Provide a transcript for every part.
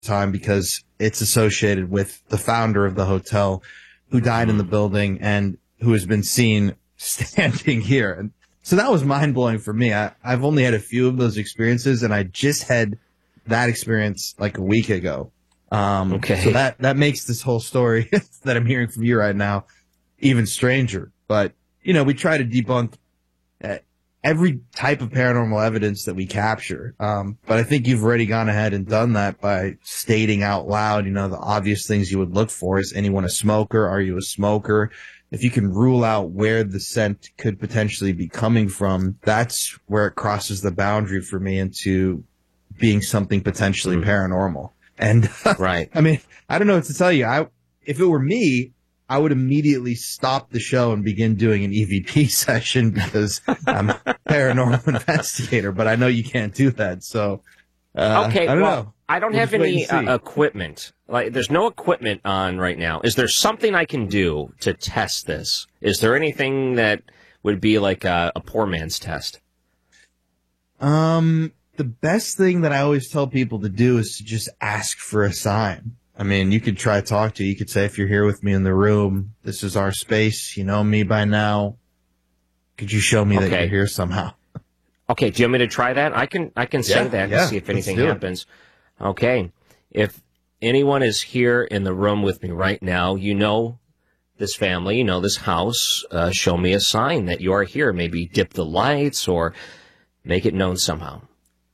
time because it's associated with the founder of the hotel who died in the building and who has been seen standing here. And so that was mind blowing for me. I've only had a few of those experiences, and I just had that experience like a week ago. Okay. So that makes this whole story that I'm hearing from you right now even stranger. But, you know, we try to debunk every type of paranormal evidence that we capture. But I think you've already gone ahead and done that by stating out loud, you know, the obvious things you would look for. Is anyone a smoker? Are you a smoker? If you can rule out where the scent could potentially be coming from, that's where it crosses the boundary for me into being something potentially paranormal. And right. I mean, I don't know what to tell you. If it were me, I would immediately stop the show and begin doing an EVP session because I'm a paranormal investigator, but I know you can't do that. So, okay, I don't know. I don't have any equipment. Like, there's no equipment on right now. Is there something I can do to test this? Is there anything that would be like a poor man's test? The best thing that I always tell people to do is to just ask for a sign. I mean, you could try to talk to you. You could say, if you're here with me in the room, this is our space. You know me by now. Could you show me that you're here somehow? Okay. Do you want me to try that? I can say that to see if anything happens. Okay. If anyone is here in the room with me right now, you know this family, you know this house, show me a sign that you are here. Maybe dip the lights or make it known somehow.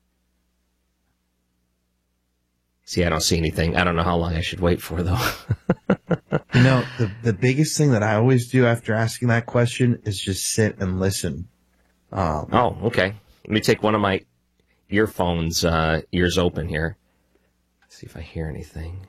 See, I don't see anything. I don't know how long I should wait for, though. You know, the biggest thing that I always do after asking that question is just sit and listen. Oh, okay. Let me take one of my earphones, ears open here. Let's see if I hear anything.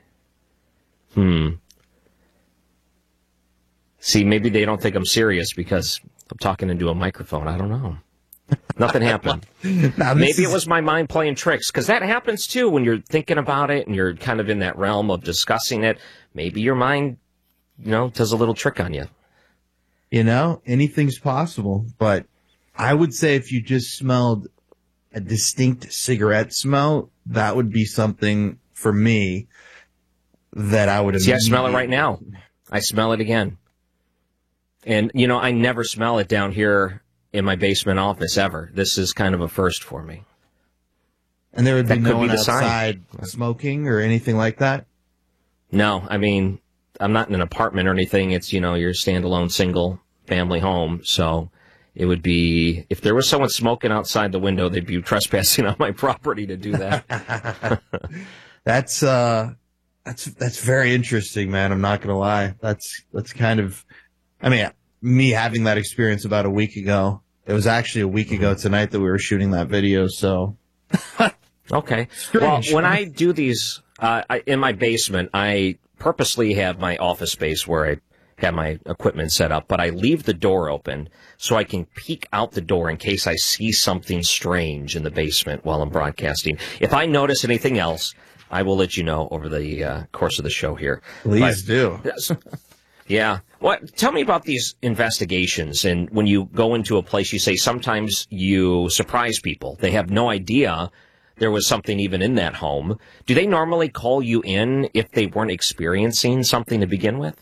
See, maybe they don't think I'm serious because I'm talking into a microphone. I don't know. Nothing happened. Maybe it was my mind playing tricks, because that happens too when you're thinking about it and you're kind of in that realm of discussing it. Maybe your mind, you know, does a little trick on you. You know, anything's possible. But I would say if you just smelled a distinct cigarette smell, that would be something for me that I would. See, I smell it right now. I smell it again. And, you know, I never smell it down here in my basement office ever. This is kind of a first for me. And there would be no one outside smoking or anything like that? No, I mean, I'm not in an apartment or anything. It's, you know, your standalone single family home. So it would be, if there was someone smoking outside the window, they'd be trespassing on my property to do that. That's very interesting, man. I'm not going to lie. That's kind of, I mean, me having that experience about a week ago. It was actually a week ago tonight that we were shooting that video, so. Okay. Strange. Well, when I do these in my basement, I purposely have my office space where I have my equipment set up, but I leave the door open so I can peek out the door in case I see something strange in the basement while I'm broadcasting. If I notice anything else, I will let you know over the course of the show here. Please do. Yeah. Tell me about these investigations. And when you go into a place, you say sometimes you surprise people. They have no idea there was something even in that home. Do they normally call you in if they weren't experiencing something to begin with?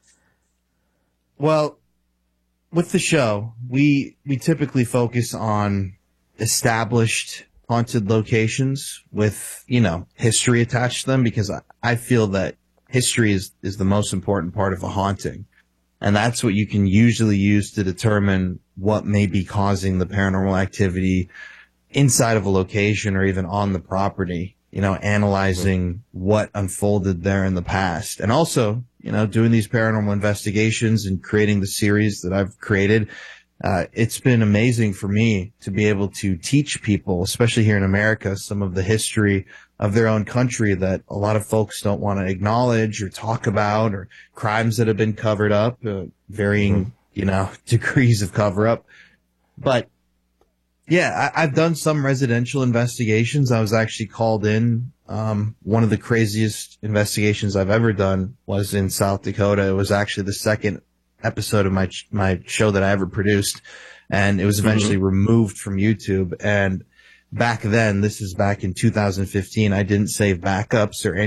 Well, with the show, we typically focus on established haunted locations with, you know, history attached to them, because I feel that history is the most important part of a haunting. And that's what you can usually use to determine what may be causing the paranormal activity inside of a location or even on the property, you know, analyzing what unfolded there in the past. And also, you know, doing these paranormal investigations and creating the series that I've created. It's been amazing for me to be able to teach people, especially here in America, some of the history of their own country that a lot of folks don't want to acknowledge or talk about, or crimes that have been covered up, varying, you know, degrees of cover up. But yeah, I've done some residential investigations. I was actually called in. One of the craziest investigations I've ever done was in South Dakota. It was actually the second episode of my show that I ever produced, and it was eventually removed from YouTube. And back then, this is back in 2015, I didn't save backups or